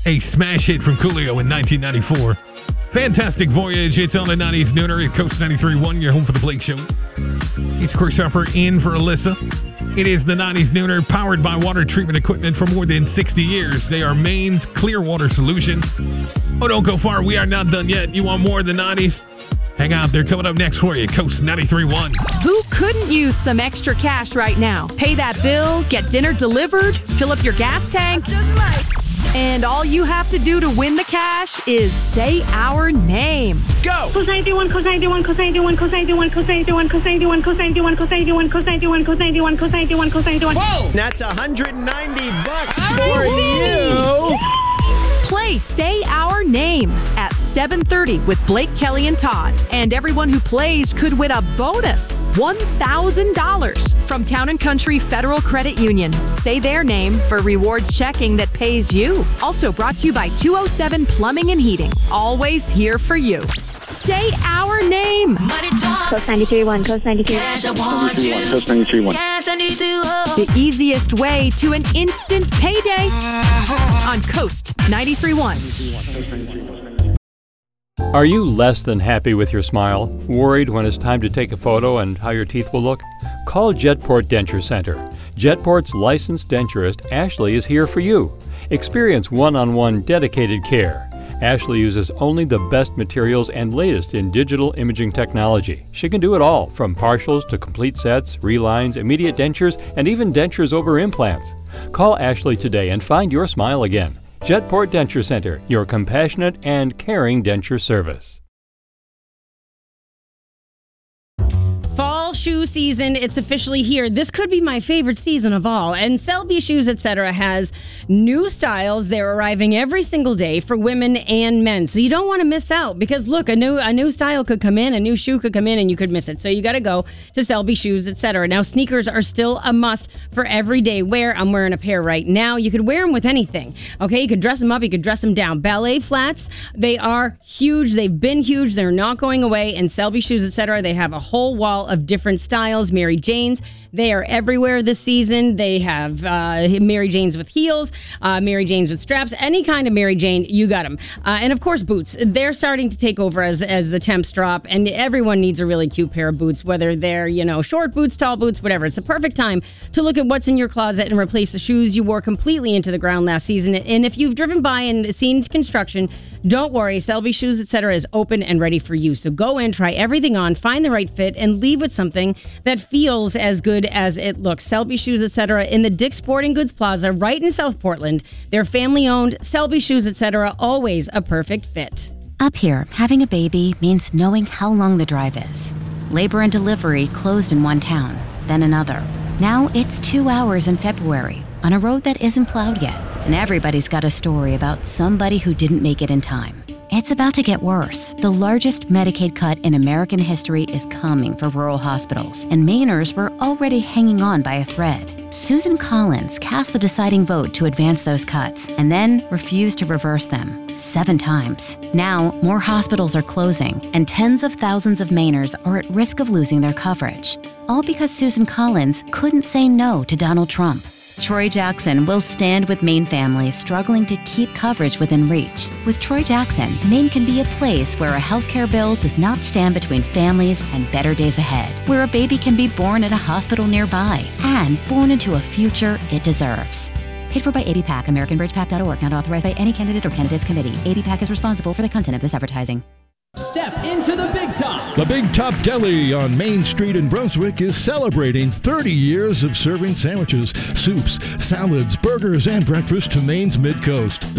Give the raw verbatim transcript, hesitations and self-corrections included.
A smash hit from Coolio in nineteen ninety-four. Fantastic Voyage. It's on the nineties Nooner at Coast ninety-three point one. You're home for the Blake Show. It's Chris Harper in for Alyssa. It is the nineties Nooner, powered by water treatment equipment for more than sixty years. They are Maine's clear water solution. Oh, don't go far. We are not done yet. You want more of the nineties? Hang out. They're coming up next for you. Coast ninety-three point one. Who couldn't use some extra cash right now? Pay that bill, get dinner delivered, fill up your gas tank. Just right. And all you have to do to win the cash is say our name. Go! Cause ninety-one, cause ninety-one, cause ninety-one, cause ninety-one, cause ninety-one, cause ninety-one, cause ninety-one, cause ninety-one, cause ninety-one, cause ninety-one, cause ninety-one, cause ninety-one. Whoa! That's one hundred ninety bucks All for right, you. Play Say Our Name at seven thirty with Blake, Kelly, and Todd. And everyone who plays could win a bonus, one thousand dollars from Town and Country Federal Credit Union. Say their name for rewards checking that pays you. Also brought to you by two oh seven Plumbing and Heating. Always here for you. Say our name. Money talk. Coast ninety-three point one, Coast ninety-three. Cash, I want you. Coast ninety-three point one. Cash, I need you. Oh. The easiest way to an instant payday on Coast ninety-three point one. Are you less than happy with your smile? Worried when it's time to take a photo and how your teeth will look? Call Jetport Denture Center. Jetport's licensed denturist, Ashley, is here for you. Experience one-on-one dedicated care. Ashley uses only the best materials and latest in digital imaging technology. She can do it all, from partials to complete sets, relines, immediate dentures, and even dentures over implants. Call Ashley today and find your smile again. Jetport Denture Center, your compassionate and caring denture service. Fall shoe season, it's officially here. This could be my favorite season of all. And Selby Shoes, et cetera has new styles. They're arriving every single day for women and men. So you don't want to miss out because look, a new a new style could come in, a new shoe could come in and you could miss it. So you got to go to Selby Shoes, et cetera. Now sneakers are still a must for everyday wear. I'm wearing a pair right now. You could wear them with anything. Okay, you could dress them up, you could dress them down. Ballet flats, they are huge. They've been huge. They're not going away. And Selby Shoes, et cetera, they have a whole wall of different styles. Mary Janes, they are everywhere this season. They have uh, Mary Janes with heels, uh, Mary Janes with straps, any kind of Mary Jane, you got them. Uh, and of course, boots. They're starting to take over as as the temps drop, and everyone needs a really cute pair of boots, whether they're, you know, short boots, tall boots, whatever. It's a perfect time to look at what's in your closet and replace the shoes you wore completely into the ground last season. And if you've driven by and seen construction, don't worry. Selby Shoes, et cetera is open and ready for you. So go in, try everything on, find the right fit, and leave with something that feels as good as it looks. Selby Shoes, et cetera in the Dick's Sporting Goods Plaza right in South Portland. They're family-owned. Selby Shoes, et cetera always a perfect fit. Up here, having a baby means knowing how long the drive is. Labor and delivery closed in one town, then another. Now it's two hours in February on a road that isn't plowed yet. And everybody's got a story about somebody who didn't make it in time. It's about to get worse. The largest Medicaid cut in American history is coming for rural hospitals, and Mainers were already hanging on by a thread. Susan Collins cast the deciding vote to advance those cuts, and then refused to reverse them, seven times. Now, more hospitals are closing, and tens of thousands of Mainers are at risk of losing their coverage. All because Susan Collins couldn't say no to Donald Trump. Troy Jackson will stand with Maine families struggling to keep coverage within reach. With Troy Jackson, Maine can be a place where a healthcare bill does not stand between families and better days ahead, where a baby can be born at a hospital nearby and born into a future it deserves. Paid for by A B PAC, American Bridge Pac dot org, not authorized by any candidate or candidates committee. A B PAC is responsible for the content of this advertising. Step into the Big Top. The Big Top Deli on Main Street in Brunswick is celebrating thirty years of serving sandwiches, soups, salads, burgers, and breakfast to Maine's Mid-Coast.